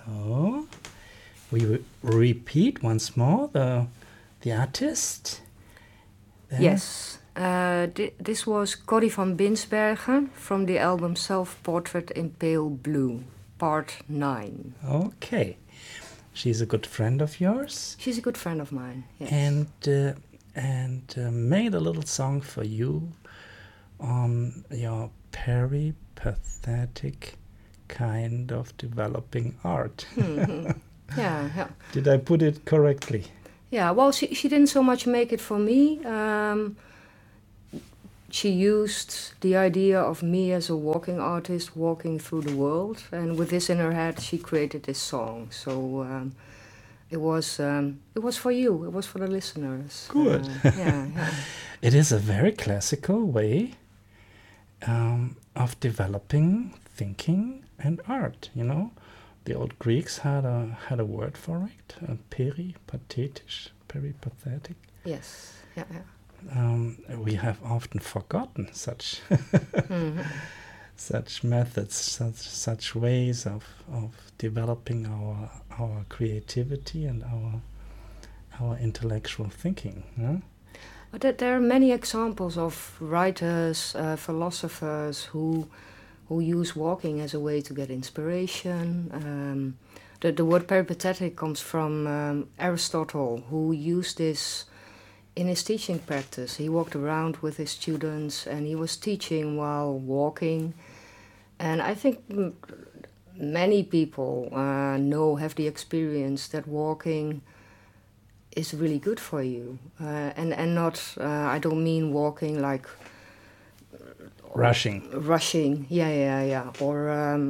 So we repeat once more the artist. There. Yes. This was Corrie van Binsbergen from the album Self-Portrait in Pale Blue, Part 9. Okay. She's a good friend of yours. She's a good friend of mine, yes. And made a little song for you on your peripatetic kind of developing art. Mm-hmm. Yeah. Did I put it correctly? Yeah, well, she didn't so much make it for me. She used the idea of me as a walking artist walking through the world, and with this in her head, she created this song. So it was for you. It was for the listeners. Good. Yeah. It is a very classical way of developing thinking and art. You know, the old Greeks had a word for it, peripatetic. Yes. Yeah. We have often forgotten such such methods, such ways of developing our creativity and our intellectual thinking. Huh? But there are many examples of writers, philosophers who use walking as a way to get inspiration. The word peripatetic comes from Aristotle, who used this in his teaching practice. He walked around with his students and he was teaching while walking. And I think many people have the experience that walking is really good for you. And not, I don't mean walking like... Rushing, yeah. Or,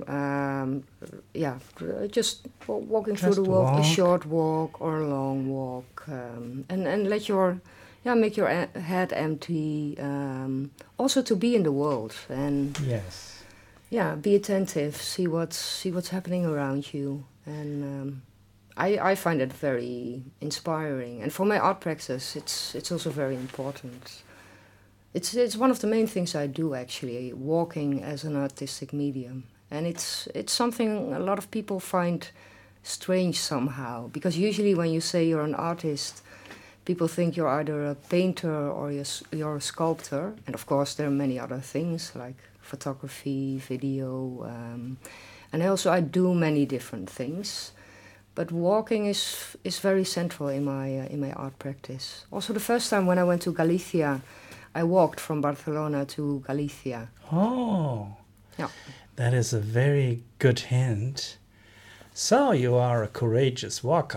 just walking through the world, a short walk or a long walk. And let your... make your head empty. Also to be in the world and yes, be attentive. See what's happening around you, and I find it very inspiring. And for my art practice, it's also very important. It's one of the main things I do actually, walking as an artistic medium, and it's something a lot of people find strange somehow, because usually when you say you're an artist, people think you're either a painter or you're a sculptor. And of course there are many other things like photography, video, and I do many different things. But walking is very central in my art practice. Also the first time when I went to Galicia, I walked from Barcelona to Galicia. Oh, yeah. That is a very good hint. So you are a courageous walker.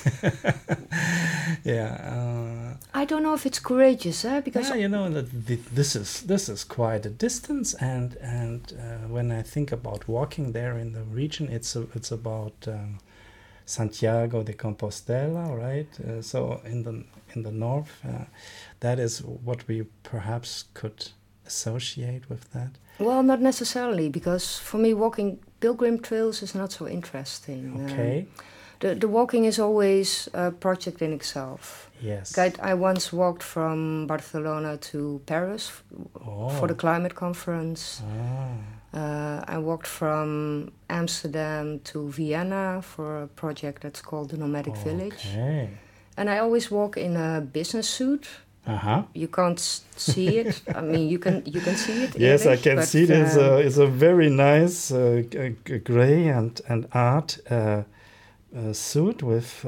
Yeah. I don't know if it's courageous, because you know that this is quite a distance, and when I think about walking there in the region, it's about Santiago de Compostela, right? So in the north, that is what we perhaps could associate with that. Well, not necessarily, because for me walking pilgrim trails is not so interesting. Okay. The walking is always a project in itself. Yes. I once walked from Barcelona to Paris for the climate conference. I walked from Amsterdam to Vienna for a project that's called the Nomadic Village. And I always walk in a business suit. You can't see it. I mean, you can see it. Yes, English, I can see it. It's a very nice gray and art suit with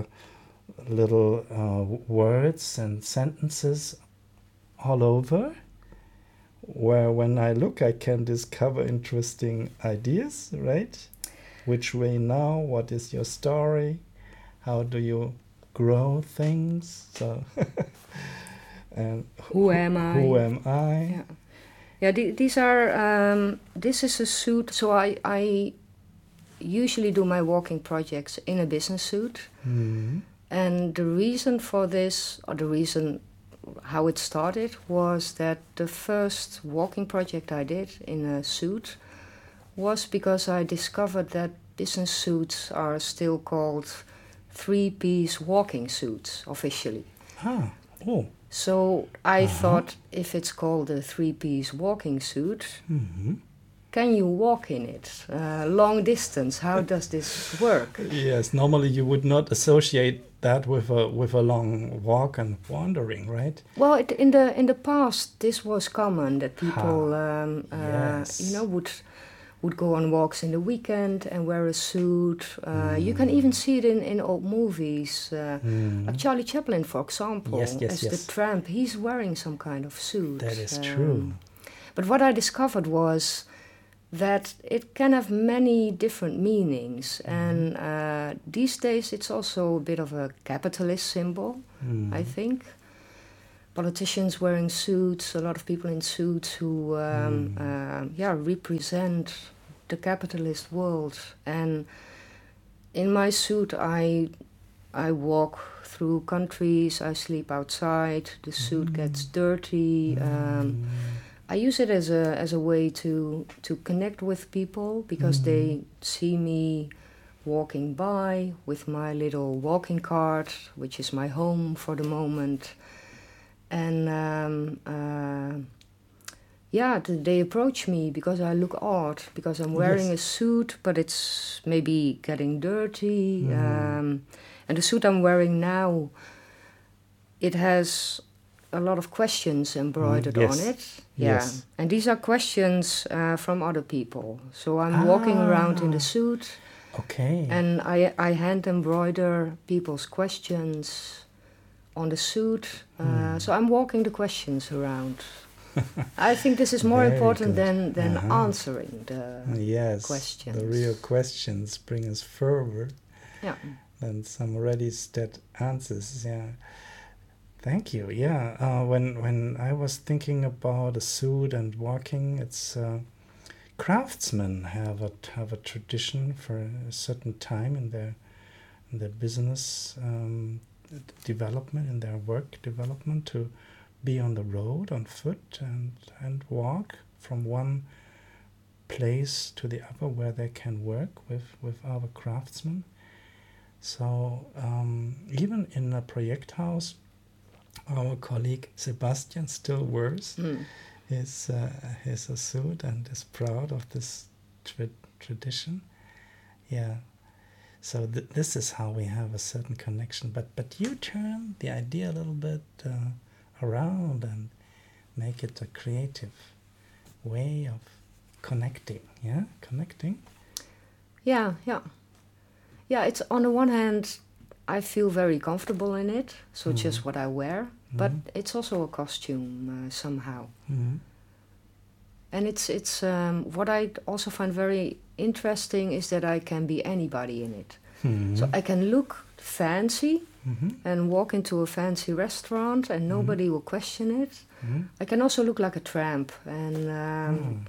little words and sentences all over, where when I look, I can discover interesting ideas, right? Which way now? What is your story? How do you grow things? So... And who am I? Yeah. These are. This is a suit. So I usually do my walking projects in a business suit. Mm-hmm. And the reason for this, or the reason how it started, was that the first walking project I did in a suit was because I discovered that business suits are still called 3-piece walking suits officially. So I thought, if it's called a 3-piece walking suit, can you walk in it? Long distance, how does this work? Yes, normally you would not associate that with a long walk and wandering, right? Well, in the past, this was common that people, yes. would go on walks in the weekend and wear a suit. You can even see it in old movies, like Charlie Chaplin, for example, yes, the tramp. He's wearing some kind of suit. That is true. But what I discovered was that it can have many different meanings, and these days it's also a bit of a capitalist symbol, I think. Politicians wearing suits, a lot of people in suits who represent the capitalist world. And in my suit I walk through countries, I sleep outside, the suit gets dirty. I use it as a way to connect with people, because they see me walking by with my little walking cart, which is my home for the moment. And they approach me because I look odd, because I'm wearing a suit, but it's maybe getting dirty. And the suit I'm wearing now, it has a lot of questions embroidered on it. Yes. And these are questions from other people. So I'm walking around in the suit. Okay. And I hand embroider people's questions on the suit. So I'm walking the questions around. I think this is more important than answering the questions. The real questions bring us further than some ready-set answers. Yeah. Thank you. Yeah. When I was thinking about a suit and walking, it's craftsmen have a tradition for a certain time in their business development, in their work development, to be on the road on foot and walk from one place to the other where they can work with other craftsmen. So even in a project house, our colleague Sebastian still wears his suit and is proud of this tradition. Yeah. So this is how we have a certain connection. But you turn the idea a little bit around and make it a creative way of connecting. Yeah, connecting. Yeah. It's on the one hand, I feel very comfortable in it, so just what I wear. But it's also a costume somehow. And it's what I also find very interesting is that I can be anybody in it. So I can look fancy and walk into a fancy restaurant and nobody will question it. I can also look like a tramp and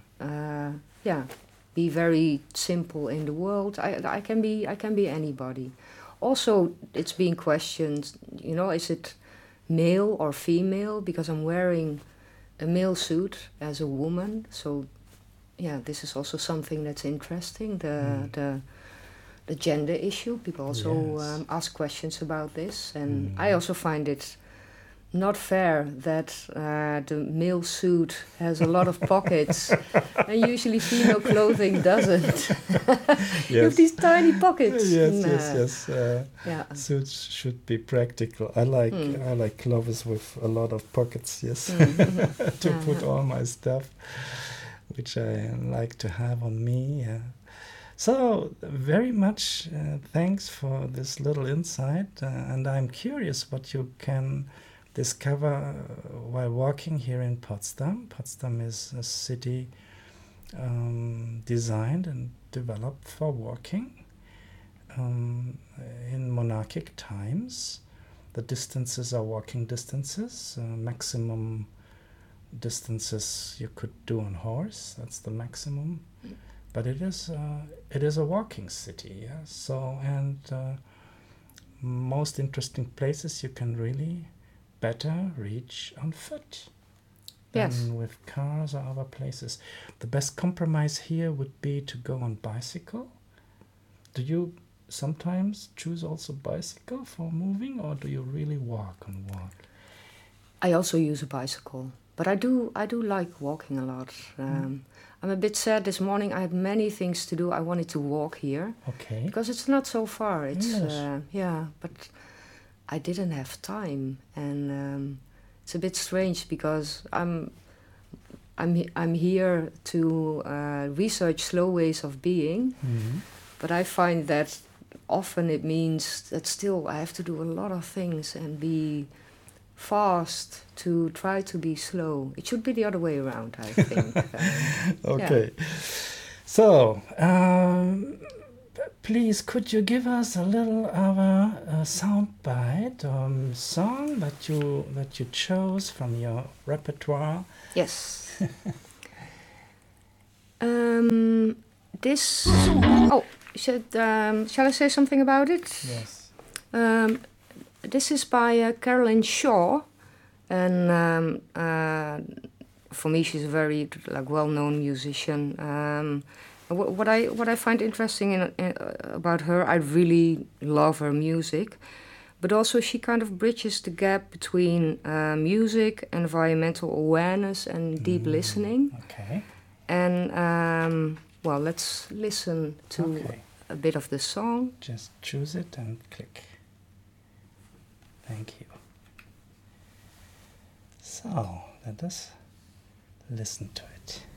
be very simple in the world. I can be anybody. Also, it's being questioned, is it male or female? Because I'm wearing a male suit as a woman. So, this is also something that's interesting, the gender issue. People also ask questions about this. And I also find it not fair that the male suit has a lot of pockets and usually female clothing doesn't. You have these tiny pockets. Yes. Suits should be practical. I like clothes with a lot of pockets. Yes, to put all my stuff, which I like to have on me. Yeah. So very much thanks for this little insight, and I'm curious what you can discover while walking here in Potsdam. Potsdam is a city designed and developed for walking. In monarchic times, the distances are walking distances, maximum distances you could do on horse, that's the maximum. But it is a walking city, yeah. So, and most interesting places you can really better reach on foot than with cars or other places. The best compromise here would be to go on bicycle. Do you sometimes choose also bicycle for moving, or do you really walk? I also use a bicycle, but I do like walking a lot. I'm a bit sad this morning. I had many things to do. I wanted to walk here Okay. because it's not so far. It's Yes. yeah, but I didn't have time, and it's a bit strange because I'm here to research slow ways of being, but I find that often it means that still I have to do a lot of things and be fast to try to be slow. It should be the other way around, I think. Okay. So, please, could you give us a little of a sound bite song that you chose from your repertoire? Yes. This. Oh, shall I say something about it? Yes. This is by Carolyn Shaw, and for me, she's a very well-known musician. What I find interesting about her, I really love her music, but also she kind of bridges the gap between music, environmental awareness, and deep listening. Okay. And well, let's listen to a bit of the song. Just choose it and click. Thank you. So, let us listen to it.